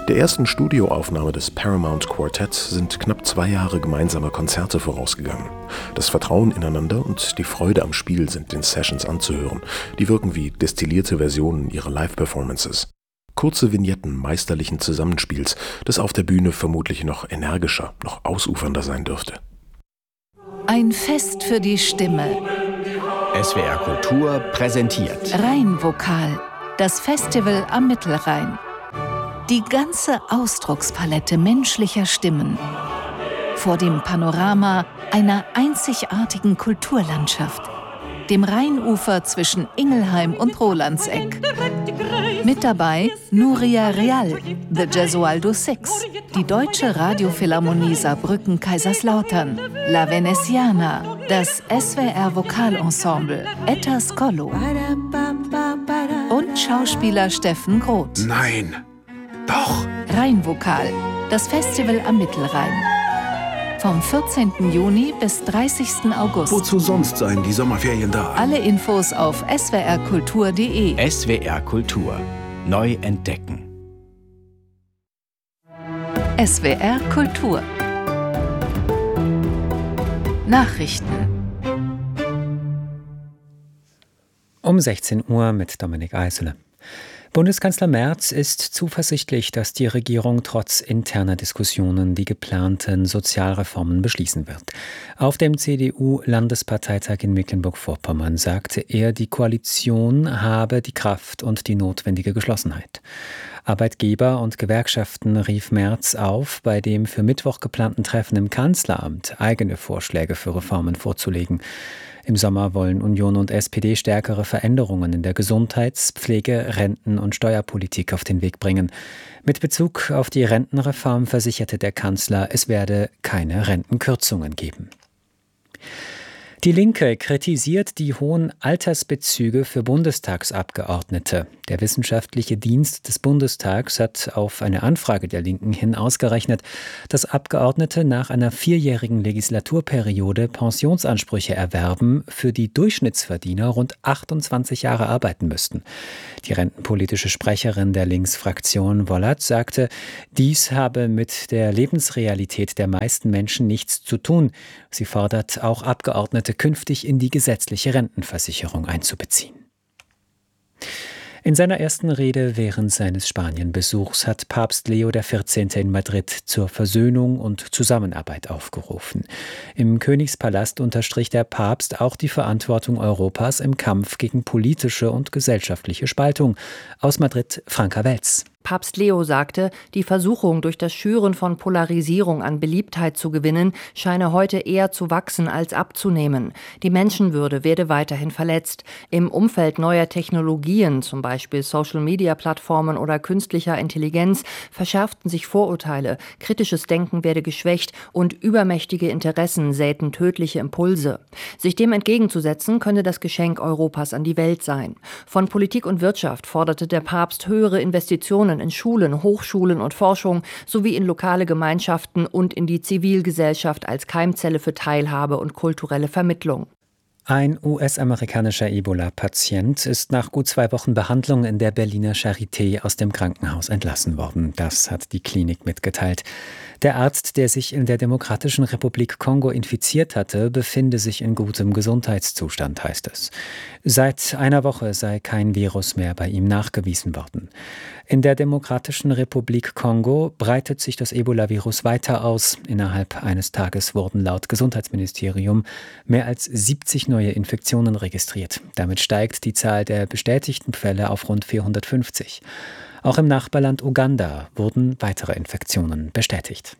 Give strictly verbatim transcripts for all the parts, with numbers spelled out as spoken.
Der ersten Studioaufnahme des Paramount Quartetts sind knapp zwei Jahre gemeinsamer Konzerte vorausgegangen. Das Vertrauen ineinander und die Freude am Spiel sind den Sessions anzuhören. Die wirken wie destillierte Versionen ihrer Live-Performances. Kurze Vignetten meisterlichen Zusammenspiels, das auf der Bühne vermutlich noch energischer, noch ausufernder sein dürfte. Ein Fest für die Stimme. S W R Kultur präsentiert Rheinvokal, das Festival am Mittelrhein. Die ganze Ausdruckspalette menschlicher Stimmen. Vor dem Panorama einer einzigartigen Kulturlandschaft. Dem Rheinufer zwischen Ingelheim und Rolandseck. Mit dabei Nuria Real, The Gesualdo Six, die Deutsche Radiophilharmonie Saarbrücken-Kaiserslautern, La Veneziana, das S W R Vokalensemble, Etta Skollo und Schauspieler Steffen Groth. Nein, doch! Rheinvokal, das Festival am Mittelrhein. Vom vierzehnten Juni bis dreißigsten August. Wozu sonst seien die Sommerferien da? Alle Infos auf s w r kultur punkt d e. S W R Kultur. Neu entdecken. S W R Kultur. Nachrichten. Um sechzehn Uhr mit Dominik Eisele. Bundeskanzler Merz ist zuversichtlich, dass die Regierung trotz interner Diskussionen die geplanten Sozialreformen beschließen wird. Auf dem C D U-Landesparteitag in Mecklenburg-Vorpommern sagte er, die Koalition habe die Kraft und die notwendige Geschlossenheit. Arbeitgeber und Gewerkschaften rief Merz auf, bei dem für Mittwoch geplanten Treffen im Kanzleramt eigene Vorschläge für Reformen vorzulegen. Im Sommer wollen Union und S P D stärkere Veränderungen in der Gesundheits-, Pflege-, Renten- und Steuerpolitik auf den Weg bringen. Mit Bezug auf die Rentenreform versicherte der Kanzler, es werde keine Rentenkürzungen geben. Die Linke kritisiert die hohen Altersbezüge für Bundestagsabgeordnete. Der wissenschaftliche Dienst des Bundestags hat auf eine Anfrage der Linken hin ausgerechnet, dass Abgeordnete nach einer vierjährigen Legislaturperiode Pensionsansprüche erwerben, für die Durchschnittsverdiener rund achtundzwanzig Jahre arbeiten müssten. Die rentenpolitische Sprecherin der Linksfraktion Wollert sagte, dies habe mit der Lebensrealität der meisten Menschen nichts zu tun. Sie fordert auch Abgeordnete künftig in die gesetzliche Rentenversicherung einzubeziehen. In seiner ersten Rede während seines Spanienbesuchs hat Papst Leo der vierzehnte. In Madrid zur Versöhnung und Zusammenarbeit aufgerufen. Im Königspalast unterstrich der Papst auch die Verantwortung Europas im Kampf gegen politische und gesellschaftliche Spaltung. Aus Madrid Franka Welz. Papst Leo sagte, die Versuchung, durch das Schüren von Polarisierung an Beliebtheit zu gewinnen, scheine heute eher zu wachsen als abzunehmen. Die Menschenwürde werde weiterhin verletzt. Im Umfeld neuer Technologien, zum Beispiel Social-Media-Plattformen oder künstlicher Intelligenz, verschärften sich Vorurteile, kritisches Denken werde geschwächt und übermächtige Interessen säten tödliche Impulse. Sich dem entgegenzusetzen, könne das Geschenk Europas an die Welt sein. Von Politik und Wirtschaft forderte der Papst höhere Investitionen in Schulen, Hochschulen und Forschung sowie in lokale Gemeinschaften und in die Zivilgesellschaft als Keimzelle für Teilhabe und kulturelle Vermittlung. Ein U S-amerikanischer Ebola-Patient ist nach gut zwei Wochen Behandlung in der Berliner Charité aus dem Krankenhaus entlassen worden. Das hat die Klinik mitgeteilt. Der Arzt, der sich in der Demokratischen Republik Kongo infiziert hatte, befinde sich in gutem Gesundheitszustand, heißt es. Seit einer Woche sei kein Virus mehr bei ihm nachgewiesen worden. In der Demokratischen Republik Kongo breitet sich das Ebola-Virus weiter aus. Innerhalb eines Tages wurden laut Gesundheitsministerium mehr als siebzig neue Infektionen registriert. Damit steigt die Zahl der bestätigten Fälle auf rund vierhundertfünfzig. Auch im Nachbarland Uganda wurden weitere Infektionen bestätigt.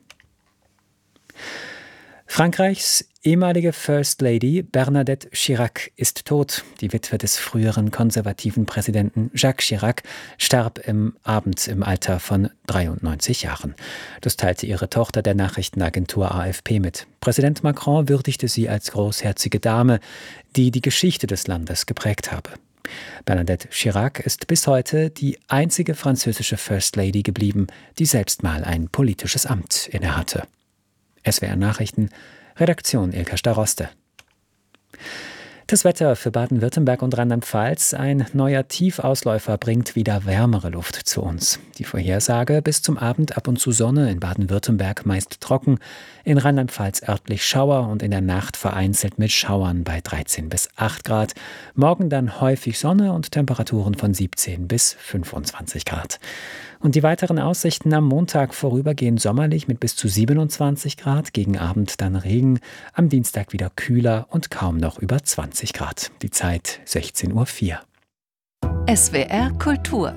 Frankreichs ehemalige First Lady Bernadette Chirac ist tot. Die Witwe des früheren konservativen Präsidenten Jacques Chirac starb im Abend im Alter von dreiundneunzig Jahren. Das teilte ihre Tochter der Nachrichtenagentur A F P mit. Präsident Macron würdigte sie als großherzige Dame, die die Geschichte des Landes geprägt habe. Bernadette Chirac ist bis heute die einzige französische First Lady geblieben, die selbst mal ein politisches Amt innehatte. S W R Nachrichten, Redaktion Ilka Staroste. Das Wetter für Baden-Württemberg und Rheinland-Pfalz. Ein neuer Tiefausläufer bringt wieder wärmere Luft zu uns. Die Vorhersage: bis zum Abend ab und zu Sonne, in Baden-Württemberg meist trocken, in Rheinland-Pfalz örtlich Schauer und in der Nacht vereinzelt mit Schauern bei dreizehn bis acht Grad. Morgen dann häufig Sonne und Temperaturen von siebzehn bis fünfundzwanzig Grad. Und die weiteren Aussichten: am Montag vorübergehend sommerlich mit bis zu siebenundzwanzig Grad, gegen Abend dann Regen, am Dienstag wieder kühler und kaum noch über zwanzig Grad. Die Zeit sechzehn Uhr vier. S W R Kultur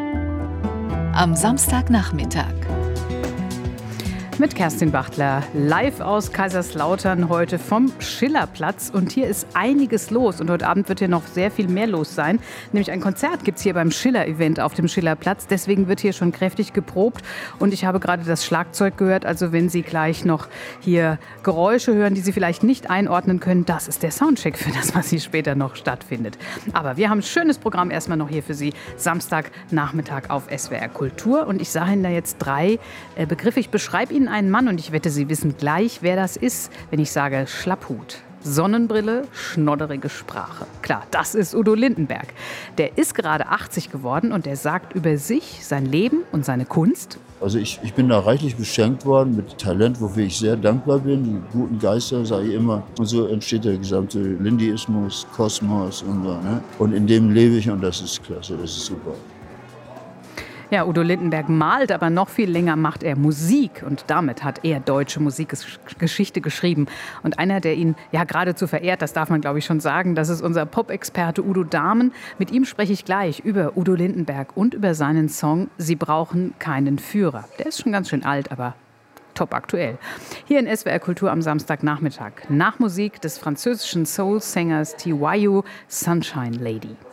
am Samstagnachmittag. Mit Kerstin Bachtler, live aus Kaiserslautern, heute vom Schillerplatz. Und hier ist einiges los. Und heute Abend wird hier noch sehr viel mehr los sein. Nämlich ein Konzert gibt es hier beim Schiller-Event auf dem Schillerplatz. Deswegen wird hier schon kräftig geprobt. Und ich habe gerade das Schlagzeug gehört. Also wenn Sie gleich noch hier Geräusche hören, die Sie vielleicht nicht einordnen können, das ist der Soundcheck für das, was hier später noch stattfindet. Aber wir haben ein schönes Programm erstmal noch hier für Sie. Samstagnachmittag auf S W R Kultur. Und ich sage Ihnen da jetzt drei äh, Begriffe. Ich beschreibe Ihnen einen Mann und ich wette, Sie wissen gleich, wer das ist, wenn ich sage Schlapphut, Sonnenbrille, schnodderige Sprache. Klar, das ist Udo Lindenberg. Der ist gerade achtzig geworden und der sagt über sich, sein Leben und seine Kunst: Also ich, ich bin da reichlich beschenkt worden mit Talent, wofür ich sehr dankbar bin. Die guten Geister, sage ich immer. Und so entsteht der gesamte Lindyismus, Kosmos und so. Ne? Und in dem lebe ich und das ist klasse, das ist super. Ja, Udo Lindenberg malt, aber noch viel länger macht er Musik. Und damit hat er deutsche Musikgeschichte geschrieben. Und einer, der ihn ja geradezu verehrt, das darf man glaube ich schon sagen, das ist unser Pop-Experte Udo Dahmen. Mit ihm spreche ich gleich über Udo Lindenberg und über seinen Song Sie brauchen keinen Führer. Der ist schon ganz schön alt, aber top aktuell. Hier in S W R Kultur am Samstagnachmittag. Nach Musik des französischen Soul-Sängers T Y U, Sunshine Lady.